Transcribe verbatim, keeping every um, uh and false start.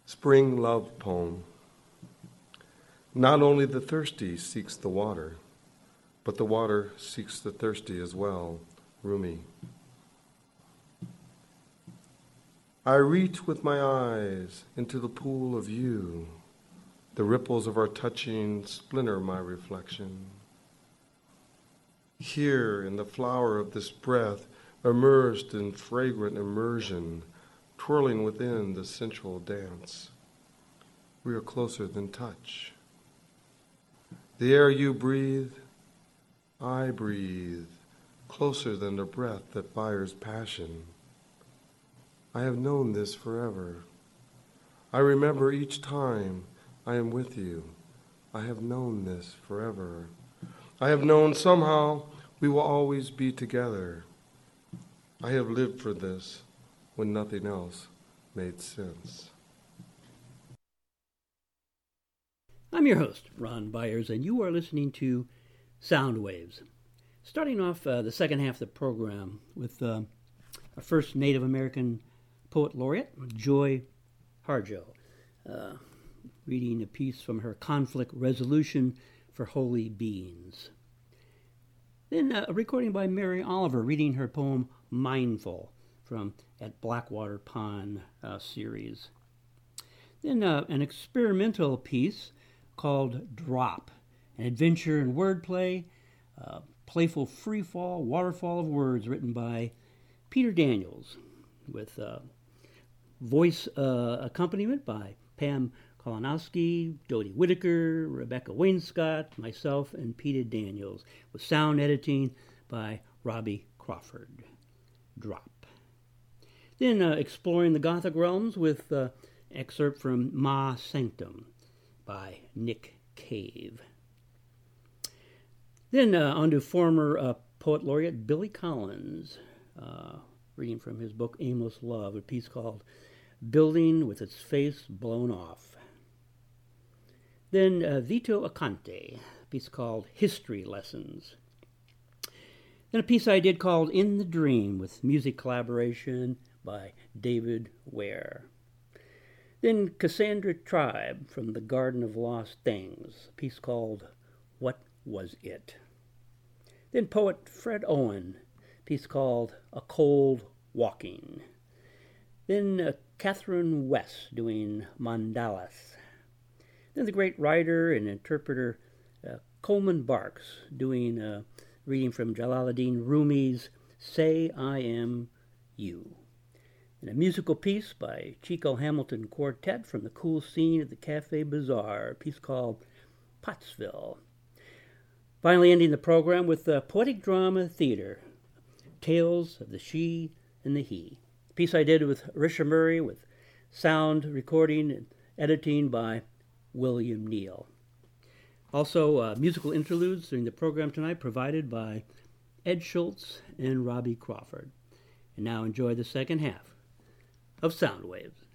Spring Love Poem. Not only the thirsty seeks the water, but the water seeks the thirsty as well. Rumi. I reach with my eyes into the pool of you. The ripples of our touching splinter my reflection. Here in the flower of this breath, immersed in fragrant immersion, twirling within the sensual dance, we are closer than touch. The air you breathe, I breathe, closer than the breath that fires passion. I have known this forever. I remember each time I am with you. I have known this forever. I have known somehow we will always be together. I have lived for this when nothing else made sense. I'm your host, Ron Byers, and you are listening to Sound Waves. Starting off uh, the second half of the program with uh, our first Native American poet laureate, Joy Harjo, uh, reading a piece from her Conflict Resolution for Holy Beings. Then uh, a recording by Mary Oliver, reading her poem Mindful from At Blackwater Pond uh, series. Then uh, an experimental piece called Drop, an adventure in wordplay, uh, playful freefall, waterfall of words written by Peter Daniels, with uh, voice uh, accompaniment by Pam Kolonowski, Dodie Whitaker, Rebecca Wainscott, myself, and Peter Daniels, with sound editing by Robbie Crawford. Drop. Then uh, exploring the Gothic realms with uh, excerpt from Ma Sanctum by Nick Cave. Then uh, on to former uh, poet laureate Billy Collins, uh, reading from his book Aimless Love, a piece called Building with Its Face Blown Off. Then uh, Vito Acante, a piece called History Lessons. Then a piece I did called In the Dream, with music collaboration by David Ware. Then Cassandra Tribe from the Garden of Lost Things, a piece called What Was It? Then poet Fred Owen, a piece called A Cold Walking. Then uh, Catherine West doing Mandalas. Then the great writer and interpreter uh, Coleman Barks doing a reading from Jalaluddin Rumi's Say I Am You. And a musical piece by Chico Hamilton Quartet from the cool scene at the Cafe Bazaar, a piece called Pottsville. Finally ending the program with the Poetic Drama Theater, Tales of the She and the He. A piece I did with Risha Murray, with sound recording and editing by William Neal. Also, uh, musical interludes during the program tonight provided by Ed Schultz and Robbie Crawford. And now enjoy the second half of Sound Waves.